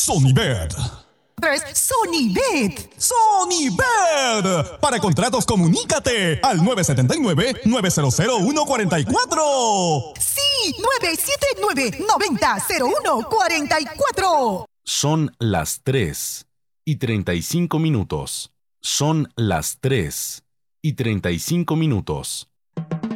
Sonibet. 3. Sonibet. Sonibet. Para contratos, comunícate al 979-900-144. Sí, 979-90-0144. Son las 3:35. Son las 3:35.